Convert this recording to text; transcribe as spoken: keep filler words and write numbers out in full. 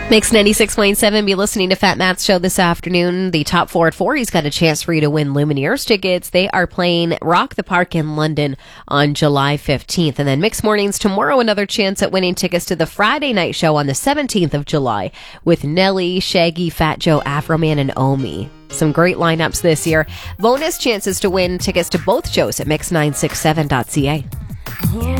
Mix ninety-six point seven, be listening to Fat Matt's show this afternoon. The top four at four, he's got a chance for you to win Lumineers tickets. They are playing Rock the Park in London on July fifteenth. And then Mix Mornings tomorrow, another chance at winning tickets to the Friday night show on the seventeenth of July with Nelly, Shaggy, Fat Joe, Afroman, and Omi. Some great lineups this year. Bonus chances to win tickets to both shows at mix nine six seven dot c a.